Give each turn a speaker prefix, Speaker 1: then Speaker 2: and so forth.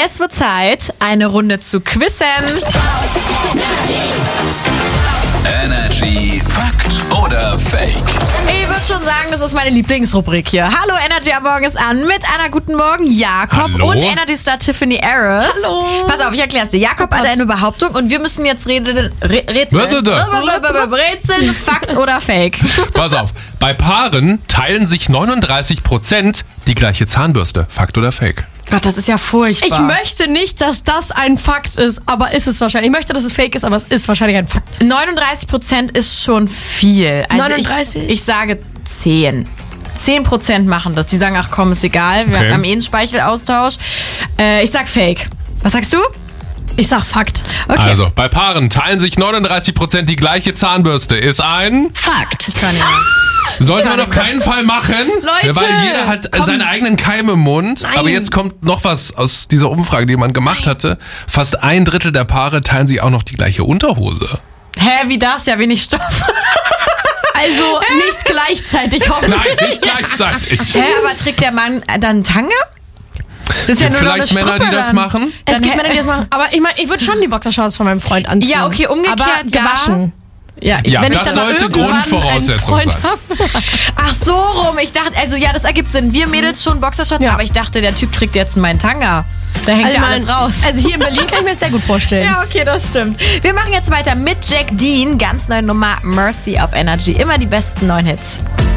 Speaker 1: Es wird Zeit, eine Runde zu quizzen.
Speaker 2: Energy Fakt oder Fake?
Speaker 1: Ich würde schon sagen, das ist meine Lieblingsrubrik hier. Hallo, Energy am Morgen ist an mit einer guten Morgen Jakob
Speaker 3: Hallo.
Speaker 1: und Energy Star Tiffany Harris.
Speaker 4: Hallo.
Speaker 1: Pass auf, ich erkläre es dir. Jakob hat eine Behauptung und wir müssen jetzt rätseln, Fakt oder Fake.
Speaker 3: Pass auf, bei Paaren teilen sich 39% die gleiche Zahnbürste. Fakt oder Fake?
Speaker 1: Gott, das ist ja furchtbar.
Speaker 4: Ich möchte nicht, dass das ein Fakt ist, aber ist es wahrscheinlich. Ich möchte, dass es fake ist, aber es ist wahrscheinlich ein Fakt.
Speaker 1: 39% ist schon viel. Also
Speaker 4: 39?
Speaker 1: Ich sage 10. 10% machen das. Die sagen, ach komm, ist egal. Wir haben einen Speichelaustausch. Ich sag Fake. Was sagst du?
Speaker 4: Ich sag Fakt.
Speaker 1: Okay.
Speaker 3: Also, bei Paaren teilen sich 39% die gleiche Zahnbürste. Ist ein...
Speaker 1: Fakt.
Speaker 3: Sollte man auf keinen Fall machen.
Speaker 1: Leute,
Speaker 3: weil jeder hat seine eigenen Keime im Mund.
Speaker 1: Nein.
Speaker 3: Aber jetzt kommt noch was aus dieser Umfrage, die man gemacht hatte. Fast 1/3 der Paare teilen sich auch noch die gleiche Unterhose.
Speaker 1: Hä, wie das? Ja wenig Stoff.
Speaker 4: Also nicht gleichzeitig, hoffentlich.
Speaker 3: Nein, nicht gleichzeitig.
Speaker 1: Hä, aber trägt der Mann dann Tanga? Das ist ja nur noch eine
Speaker 3: Vielleicht Männer,
Speaker 1: Struppe
Speaker 3: die das
Speaker 1: dann.
Speaker 3: machen?
Speaker 4: Es
Speaker 1: Dann
Speaker 4: gibt Männer, die das machen. Aber ich meine, ich würde schon die Boxershorts von meinem Freund anziehen.
Speaker 1: Ja, okay, umgekehrt,
Speaker 4: aber gewaschen.
Speaker 1: Ja,
Speaker 3: Ja,
Speaker 4: Wenn ich
Speaker 3: das
Speaker 4: dann mal
Speaker 3: sollte
Speaker 4: irgendwann
Speaker 3: Grundvoraussetzung
Speaker 4: einen
Speaker 3: sein.
Speaker 4: Freund habe.
Speaker 1: Ach so rum. Ich dachte, also ja, das ergibt Sinn. Wir Mädels schon Boxershorts,
Speaker 4: Ja.
Speaker 1: aber ich dachte, der Typ trägt jetzt meinen Tanga. Da hängt ja alles raus.
Speaker 4: Also hier in Berlin kann ich mir das sehr gut vorstellen.
Speaker 1: Ja, okay, das stimmt. Wir machen jetzt weiter mit Jack Dean. Ganz neue Nummer Mercy auf Energy. Immer die besten neuen Hits.